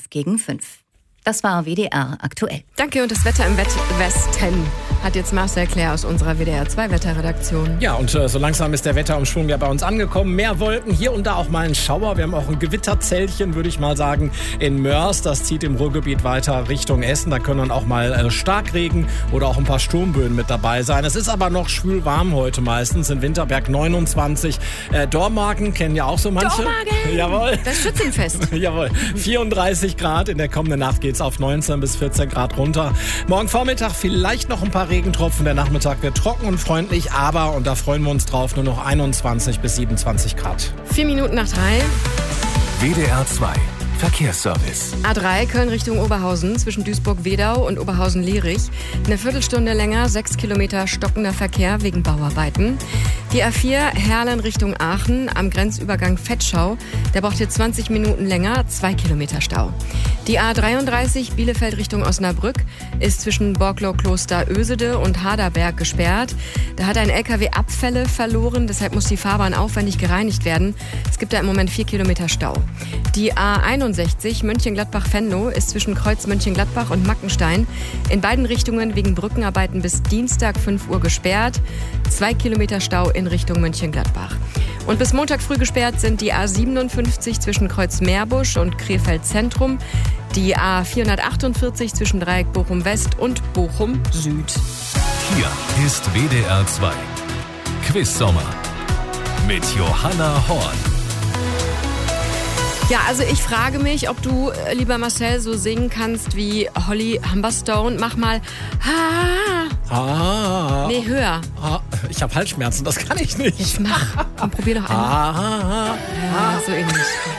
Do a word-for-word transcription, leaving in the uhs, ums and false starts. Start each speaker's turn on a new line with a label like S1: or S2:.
S1: gegen fünf. Das war W D R aktuell.
S2: Danke, und das Wetter im Westen hat jetzt Marcel Claire aus unserer W D R zwei Wetterredaktion.
S3: Ja, und äh, so langsam ist der Wetterumschwung ja bei uns angekommen. Mehr Wolken, hier und da auch mal ein Schauer. Wir haben auch ein Gewitterzeltchen, würde ich mal sagen, in Mörs. Das zieht im Ruhrgebiet weiter Richtung Essen. Da können dann auch mal äh, Starkregen oder auch ein paar Sturmböen mit dabei sein. Es ist aber noch schwül warm heute meistens. In Winterberg neunundzwanzig. Äh, Dormagen kennen ja auch so manche.
S2: Dormagen!
S3: Jawohl.
S2: Das Schützenfest.
S3: Jawohl. vierunddreißig Grad. In der kommenden Nacht geht's auf neunzehn bis vierzehn Grad runter. Morgen Vormittag vielleicht noch ein paar Regentropfen. Der Nachmittag wird trocken und freundlich, aber, und da freuen wir uns drauf, nur noch einundzwanzig bis siebenundzwanzig Grad.
S2: Vier Minuten nach drei.
S4: W D R zwei Verkehrsservice.
S2: A drei Köln Richtung Oberhausen zwischen Duisburg-Wedau und Oberhausen-Lierich. Eine Viertelstunde länger, sechs Kilometer stockender Verkehr wegen Bauarbeiten. Die A vier Herlen Richtung Aachen am Grenzübergang Vetschau. Der braucht hier zwanzig Minuten länger, zwei Kilometer Stau. Die A dreiunddreißig Bielefeld Richtung Osnabrück ist zwischen Borklow-Kloster-Ösede und Haderberg gesperrt. Da hat ein L K W Abfälle verloren, deshalb muss die Fahrbahn aufwendig gereinigt werden. Es gibt da im Moment vier Kilometer Stau. Die A einundsechzig Mönchengladbach-Venlo ist zwischen Kreuz Mönchengladbach und Mackenstein in beiden Richtungen wegen Brückenarbeiten bis Dienstag fünf Uhr gesperrt. Zwei Kilometer Stau in Richtung Mönchengladbach. Und bis Montag früh gesperrt sind die A siebenundfünfzig zwischen Kreuz Meerbusch und Krefeld Zentrum, die A vierhundertachtundvierzig zwischen Dreieck Bochum West und Bochum Süd.
S4: Hier ist W D R zwei Quiz-Sommer mit Johanna Horn.
S2: Ja, also ich frage mich, ob du, lieber Marcel, so singen kannst wie Holly Humberstone. Mach mal ha.
S3: Ah.
S2: Nee, höher.
S3: Ah. Ich habe Halsschmerzen, das kann ich nicht.
S2: Ich mach. Und probier doch einmal.
S3: Ah.
S2: Ja, so ähnlich.